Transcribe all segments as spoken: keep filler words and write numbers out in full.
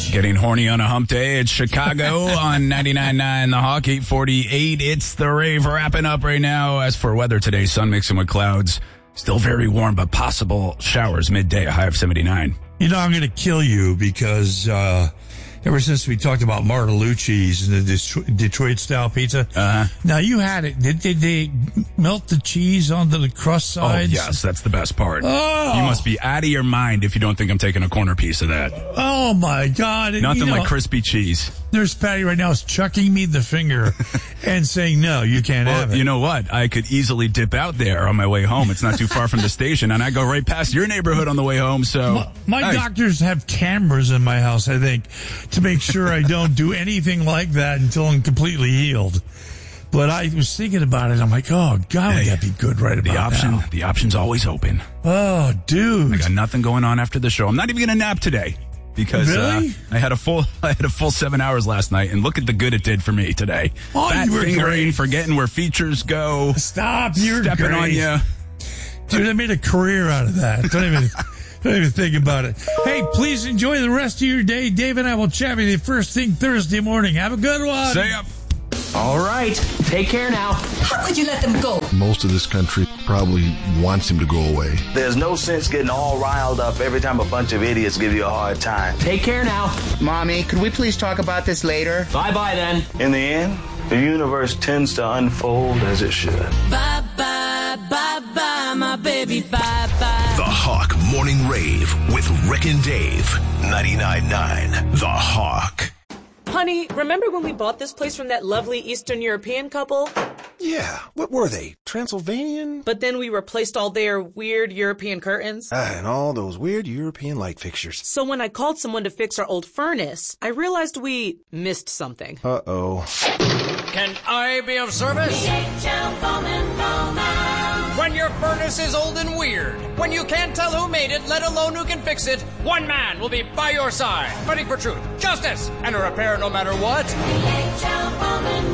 Getting horny on a hump day. It's Chicago on ninety-nine point nine The Hawk, eight forty-eight. It's the rave wrapping up right now. As for weather today, sun mixing with clouds. Still very warm, but possible showers midday, a high of seventy-nine. You know, I'm going to kill you because uh, ever since we talked about Martelleucci's and the Detroit-style pizza, uh-huh. now you had it. Did, did they melt the cheese onto the crust sides? Oh, yes, that's the best part. Oh. You must be out of your mind if you don't think I'm taking a corner piece of that. Oh, my God. Nothing you know, like crispy cheese. Nurse Patty right now is chucking me the finger and saying, no, you can't well, have it. You know what? I could easily dip out there on my way home. It's not too far from the station, and I go right past your neighborhood on the way home. So My, my nice. doctors have cameras in my house, I think, to make sure I don't do anything like that until I'm completely healed. But I was thinking about it. I'm like, oh, God, would hey, that be good right about the option, now? The option's always open. Oh, dude. I got nothing going on after the show. I'm not even going to nap today. Because really? uh, I had a full I had a full seven hours last night, and look at the good it did for me today. Oh, Fat you were fingering, great. forgetting where features go. Stop, you're stepping great. on you. Dude, I made a career out of that. Don't even don't even think about it. Hey, please enjoy the rest of your day. Dave and I will chat with you first thing Thursday morning. Have a good one. Stay up. All right. Take care now. How could you let them go? Most of this country probably wants him to go away. There's no sense getting all riled up every time a bunch of idiots give you a hard time. Take care now. Mommy, could we please talk about this later? Bye-bye then. In the end, the universe tends to unfold as it should. Bye-bye, bye-bye, my baby, bye-bye. The Hawk Morning Rave with Rick and Dave. ninety-nine point nine The Hawk. Honey, remember when we bought this place from that lovely Eastern European couple? Yeah. What were they? Transylvanian? But then we replaced all their weird European curtains. Ah, and all those weird European light fixtures. So when I called someone to fix our old furnace, I realized we missed something. Uh-oh. Can I be of service? The H L Bowman Bowman. When your furnace is old and weird, when you can't tell who made it, let alone who can fix it, one man will be by your side, fighting for truth, justice, and a repair no matter what. The H L Bowman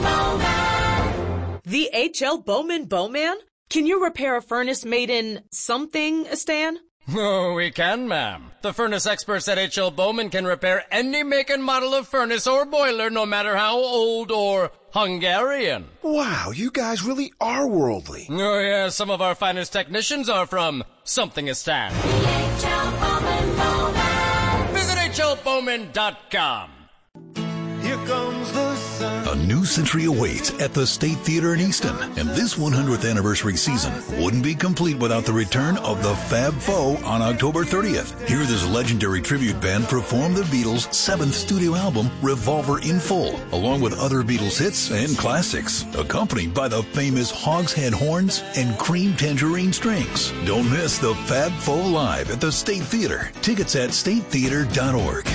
Bowman. The H L Bowman Bowman? Can you repair a furnace made in something, Stan? Oh, we can, ma'am. The furnace experts at H L Bowman can repair any make and model of furnace or boiler, no matter how old or Hungarian. Wow, you guys really are worldly. Oh, yeah, some of our finest technicians are from Somethingistan. The H L Bowman Bowman. Visit H L Bowman dot com. Here comes the sun. A new century awaits at the State Theater in Easton, and this one hundredth anniversary season wouldn't be complete without the return of the Fab Four on October thirtieth. Hear this legendary tribute band perform the Beatles' seventh studio album, Revolver in Full, along with other Beatles hits and classics, accompanied by the famous Hogshead horns and cream tangerine strings. Don't miss the Fab Four live at the State Theater. Tickets at state theater dot org.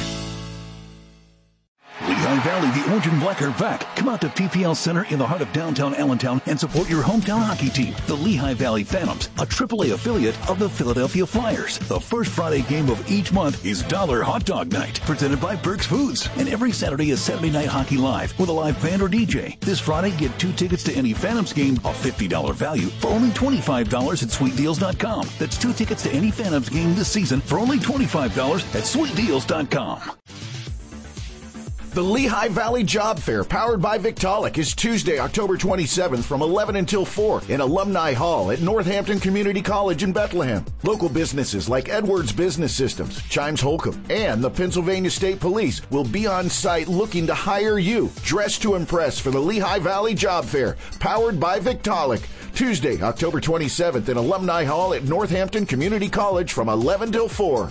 Lehigh Valley, the Orange and Black are back. Come out to P P L Center in the heart of downtown Allentown and support your hometown hockey team, the Lehigh Valley Phantoms, a triple A affiliate of the Philadelphia Flyers. The first Friday game of each month is Dollar Hot Dog Night, presented by Burke's Foods. And every Saturday is Saturday Night Hockey Live with a live band or D J. This Friday, get two tickets to any Phantoms game, a fifty dollars value, for only twenty-five dollars at sweet deals dot com. That's two tickets to any Phantoms game this season for only twenty-five dollars at sweet deals dot com. The Lehigh Valley Job Fair, powered by Victaulic, is Tuesday, October twenty-seventh from eleven until four in Alumni Hall at Northampton Community College in Bethlehem. Local businesses like Edwards Business Systems, Chimes Holcomb, and the Pennsylvania State Police will be on site looking to hire you. Dress to impress for the Lehigh Valley Job Fair, powered by Victaulic. Tuesday, October twenty-seventh in Alumni Hall at Northampton Community College from eleven till four.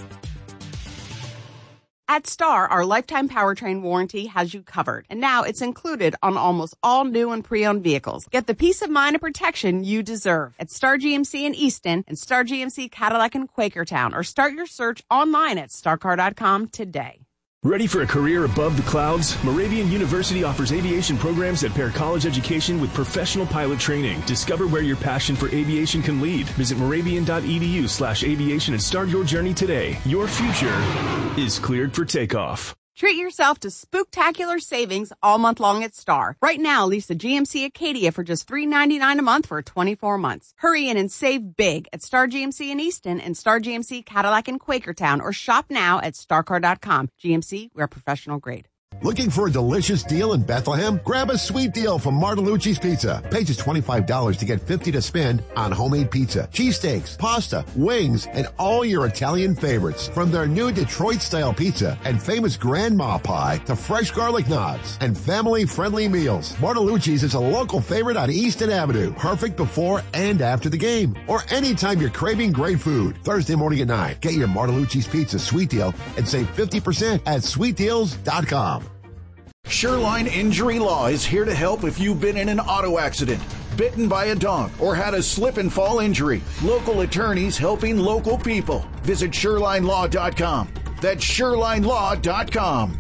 At Star, our lifetime powertrain warranty has you covered, and now it's included on almost all new and pre-owned vehicles. Get the peace of mind and protection you deserve at Star G M C in Easton and Star G M C Cadillac in Quakertown, or start your search online at star car dot com today. Ready for a career above the clouds? Moravian University offers aviation programs that pair college education with professional pilot training. Discover where your passion for aviation can lead. Visit moravian dot e d u slash aviation and start your journey today. Your future is cleared for takeoff. Treat yourself to spooktacular savings all month long at Star. Right now, lease a G M C Acadia for just three hundred ninety-nine dollars a month for twenty-four months. Hurry in and save big at Star G M C in Easton and Star G M C Cadillac in Quakertown, or shop now at star car dot com. G M C, we're professional grade. Looking for a delicious deal in Bethlehem? Grab a sweet deal from Martellucci's Pizza. Pay just twenty-five dollars to get fifty dollars to spend on homemade pizza, cheesesteaks, pasta, wings, and all your Italian favorites. From their new Detroit-style pizza and famous grandma pie to fresh garlic knots and family-friendly meals, Martellucci's is a local favorite on Easton Avenue. Perfect before and after the game, or anytime you're craving great food. Thursday morning at nine, get your Martellucci's Pizza sweet deal and save fifty percent at sweet deals dot com. Shoreline Injury Law is here to help if you've been in an auto accident, bitten by a dog, or had a slip and fall injury. Local attorneys helping local people. Visit shoreline law dot com. That's shoreline law dot com.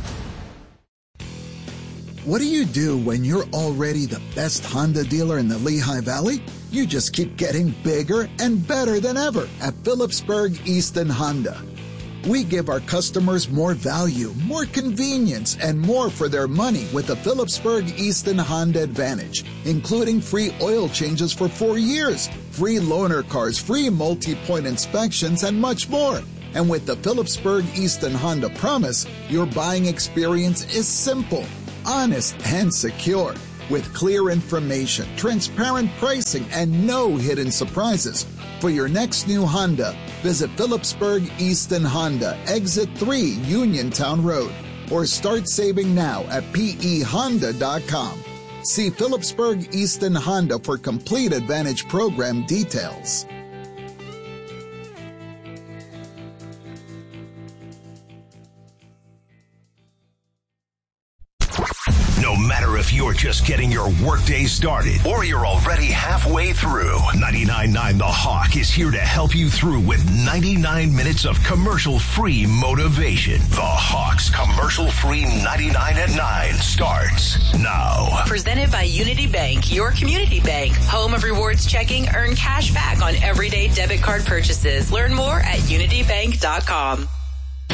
What do you do when you're already the best Honda dealer in the Lehigh Valley? You just keep getting bigger and better than ever at Phillipsburg Easton Honda. We give our customers more value, more convenience, and more for their money with the Phillipsburg Easton Honda Advantage, including free oil changes for four years, free loaner cars, free multi-point inspections, and much more. And with the Phillipsburg Easton Honda Promise, your buying experience is simple, honest, and secure. With clear information, transparent pricing, and no hidden surprises. For your next new Honda, visit Phillipsburg Easton Honda, Exit three, Uniontown Road, or start saving now at P E honda dot com. See Phillipsburg Easton Honda for complete Advantage program details. No matter if you're just getting your workday started or you're already halfway through, ninety-nine point nine The Hawk is here to help you through with ninety-nine minutes of commercial-free motivation. The Hawk's commercial-free ninety-nine at nine starts now. Presented by Unity Bank, your community bank. Home of rewards checking. Earn cash back on everyday debit card purchases. Learn more at unity bank dot com.